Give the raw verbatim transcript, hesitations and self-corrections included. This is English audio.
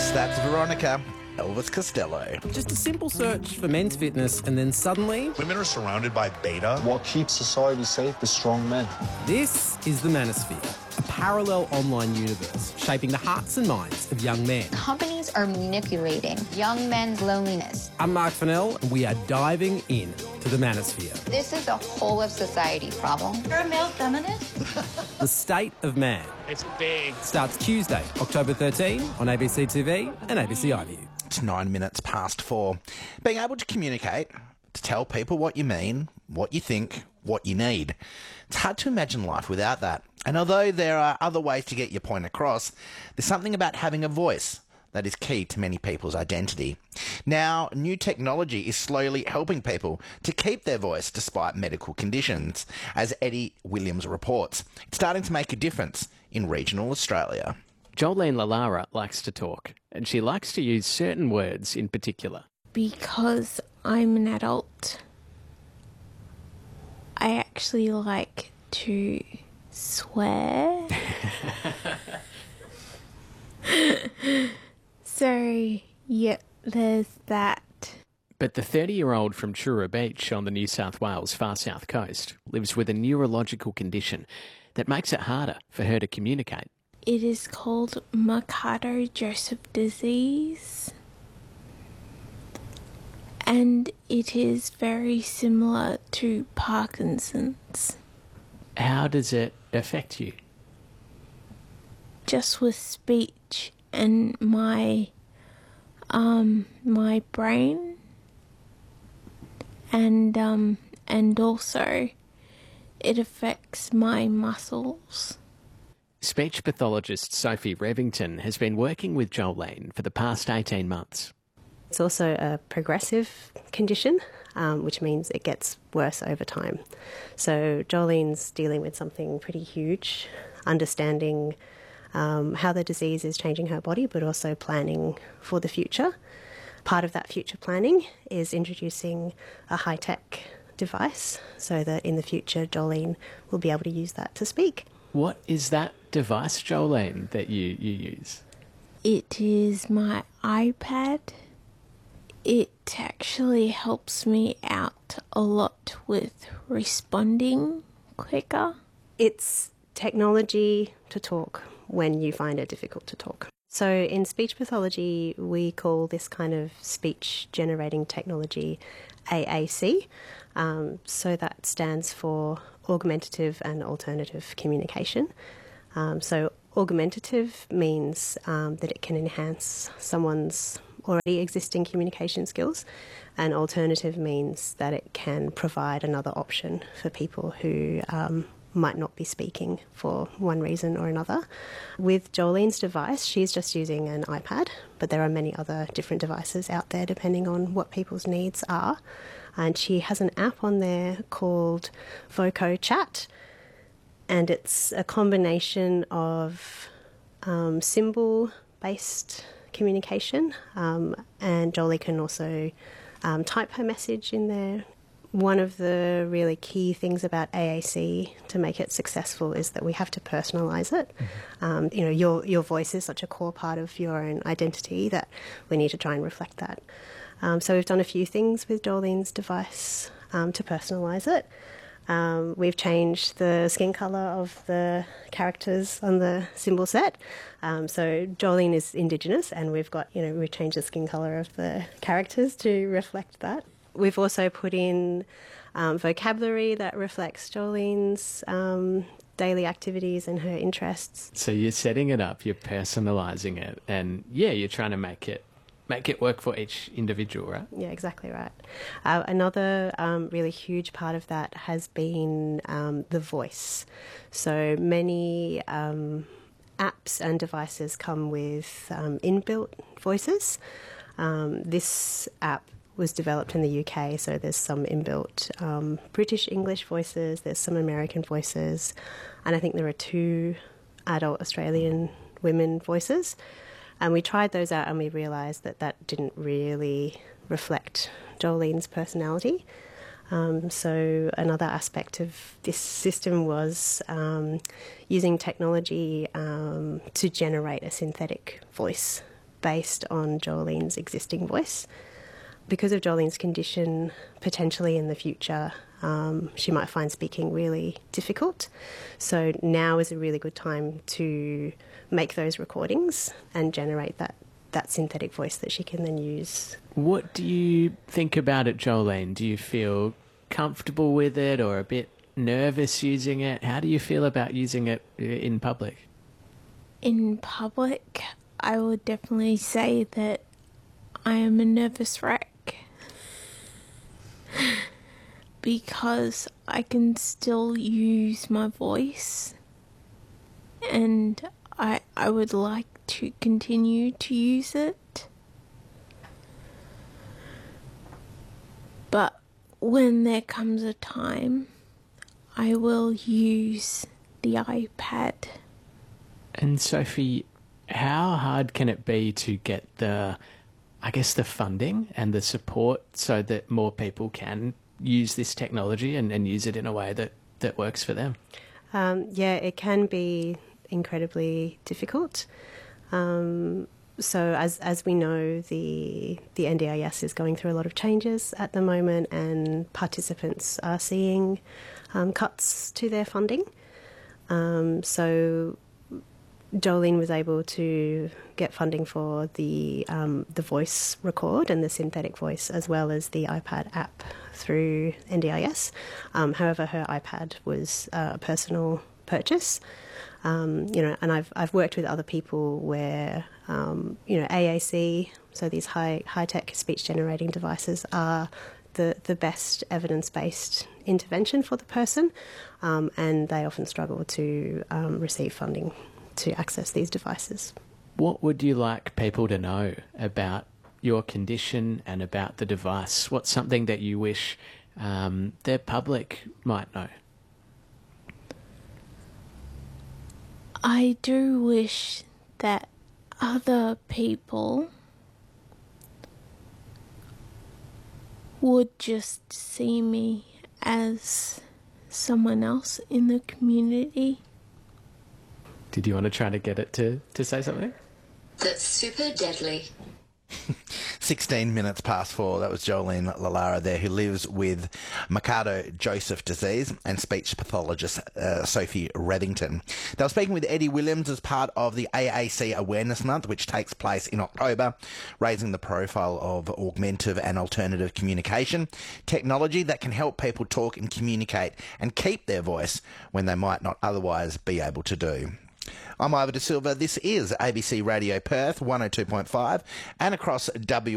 That's Veronica Elvis Costello. Just a simple search for men's fitness and then suddenly... Women are surrounded by beta. What keeps society safe is strong men. This is the Manosphere, a parallel online universe shaping the hearts and minds of young men. Companies are manipulating young men's loneliness. I'm Mark Fennell and we are diving in to the Manosphere. This is a whole of society problem. You're a male feminist? The State of Man. It's big. Starts Tuesday, October thirteenth on A B C T V and A B C iView. It's nine minutes past four. Being able to communicate, to tell people what you mean, what you think, what you need. It's hard to imagine life without that. And although there are other ways to get your point across, there's something about having a voice that is key to many people's identity. Now, new technology is slowly helping people to keep their voice despite medical conditions, as Eddie Williams reports. It's starting to make a difference in regional Australia. Jolene Lalara likes to talk, and she likes to use certain words in particular. Because I'm an adult, I actually like to swear. So, yeah, there's that. But the thirty-year-old from Truro Beach on the New South Wales far south coast lives with a neurological condition that makes it harder for her to communicate. It is called Mercado-Joseph disease, and it is very similar to Parkinson's. How does it affect you? Just with speech and my um my brain, and um and also it affects my muscles. Speech pathologist Sophie Revington has been working with Jolene for the past eighteen months. It's also a progressive condition, um, which means it gets worse over time. So Jolene's dealing with something pretty huge, understanding um, how the disease is changing her body, but also planning for the future. Part of that future planning is introducing a high-tech device so that in the future Jolene will be able to use that to speak. What is that device, Jolene, that you, you use? It is my iPad. It actually helps me out a lot with responding quicker. It's technology to talk when you find it difficult to talk. So in speech pathology, we call this kind of speech generating technology A A C. Um, so that stands for augmentative and alternative communication. Um, so augmentative means um, that it can enhance someone's already existing communication skills, and alternative means that it can provide another option for people who um, might not be speaking for one reason or another. With Jolene's device, she's just using an iPad, but there are many other different devices out there depending on what people's needs are. And she has an app on there called Voco Chat, and it's a combination of um, symbol-based communication, um, and Jolie can also um, type her message in there. One of the really key things about A A C to make it successful is that we have to personalise it. Mm-hmm. Um, you know, your your voice is such a core part of your own identity that we need to try and reflect that. Um, so we've done a few things with Jolene's device um, to personalise it. Um, we've changed the skin colour of the characters on the symbol set. Um, so Jolene is Indigenous, and we've got, you know, we've changed the skin colour of the characters to reflect that. We've also put in um, vocabulary that reflects Jolene's um, daily activities and her interests. So you're setting it up, you're personalising it, and yeah, you're trying to make it make it work for each individual, right? Yeah, exactly right. Uh, another um, really huge part of that has been um, the voice. So many um, apps and devices come with um, inbuilt voices. Um, this app was developed in the U K, so there's some inbuilt um, British English voices, there's some American voices, and I think there are two adult Australian women voices. And we tried those out and we realised that that didn't really reflect Jolene's personality. Um, so another aspect of this system was um, using technology um, to generate a synthetic voice based on Jolene's existing voice. Because of Jolene's condition, potentially in the future, um, she might find speaking really difficult. So now is a really good time to make those recordings and generate that, that synthetic voice that she can then use. What do you think about it, Jolene? Do you feel comfortable with it or a bit nervous using it? How do you feel about using it in public? In public, I would definitely say that I am a nervous wreck because I can still use my voice, and I I would like to continue to use it. But when there comes a time, I will use the iPad. And Sophie, how hard can it be to get the, I guess, the funding and the support so that more people can use this technology and, and use it in a way that, that works for them? Um, yeah, it can be incredibly difficult. Um, so as as we know, the the N D I S is going through a lot of changes at the moment, and participants are seeing um, cuts to their funding. Um, so Jolene was able to get funding for the um, the voice record and the synthetic voice, as well as the iPad app through N D I S. Um, however, her iPad was uh, a personal purchase. Um, you know, and I've I've worked with other people where um, you know A A C, so these high high tech speech generating devices are the the best evidence based intervention for the person, um, and they often struggle to um, receive funding to access these devices. What would you like people to know about your condition and about the device? What's something that you wish um, the public might know? I do wish that other people would just see me as someone else in the community. Did you want to try to get it to, to say something? That's super deadly. sixteen minutes past four. That was Jolene Lalara there, who lives with Mercado-Joseph disease, and speech pathologist uh, Sophie Rethington. They were speaking with Eddie Williams as part of the A A C Awareness Month, which takes place in October, raising the profile of augmentative and alternative communication, technology that can help people talk and communicate and keep their voice when they might not otherwise be able to do. I'm Ivor De Silva. This is A B C Radio Perth, one oh two point five, and across W